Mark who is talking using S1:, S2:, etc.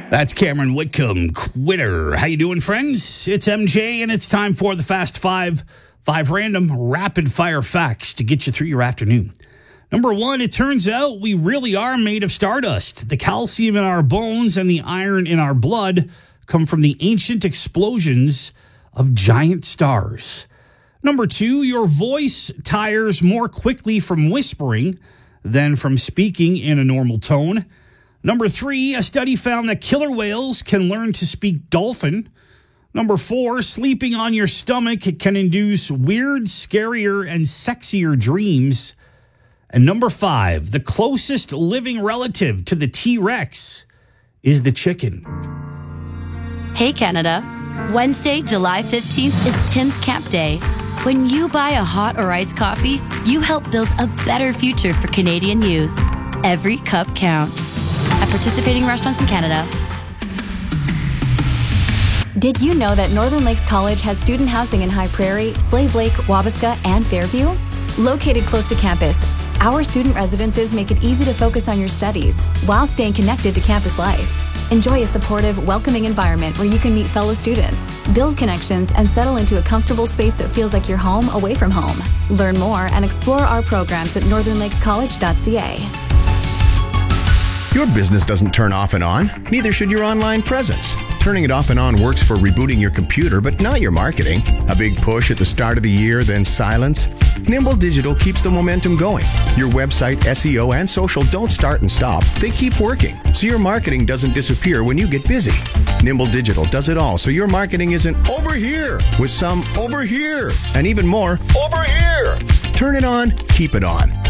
S1: That's Cameron Whitcomb, Quitter. How you doing, friends? It's MJ, and it's time for the Fast Five random rapid-fire facts to get you through your afternoon. Number one, it turns out we really are made of stardust. The calcium in our bones and the iron in our blood come from the ancient explosions of giant stars. Number two, your voice tires more quickly from whispering than from speaking in a normal tone. Number three, a study found that killer whales can learn to speak dolphin. Number four, sleeping on your stomach can induce weird, scarier, and sexier dreams. And number five, the closest living relative to the T-Rex is the chicken.
S2: Hey, Canada. Wednesday, July 15th is Tim's Camp Day. When you buy a hot or iced coffee, you help build a better future for Canadian youth. Every cup counts. At participating restaurants in Canada.
S3: Did you know that Northern Lakes College has student housing in High Prairie, Slave Lake, Wabasca, and Fairview? Located close to campus, our student residences make it easy to focus on your studies while staying connected to campus life. Enjoy a supportive, welcoming environment where you can meet fellow students, build connections, and settle into a comfortable space that feels like your home away from home. Learn more and explore our programs at northernlakescollege.ca.
S4: Your business doesn't turn off and on, neither should your online presence. Turning it off and on works for rebooting your computer, but not your marketing. A big push at the start of the year, then silence. Nimble Digital keeps the momentum going. Your website, SEO, and social don't start and stop. They keep working, so your marketing doesn't disappear when you get busy. Nimble Digital does it all, so your marketing isn't over here with some over here and even more over here. Turn it on, keep it on.